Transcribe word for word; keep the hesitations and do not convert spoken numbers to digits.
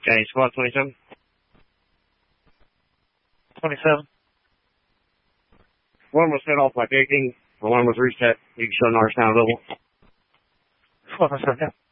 Okay, squad twenty-seven. twenty-seven. One was set off by taking, the one was reset. You can show north sound level. Squad twenty-seven, yeah.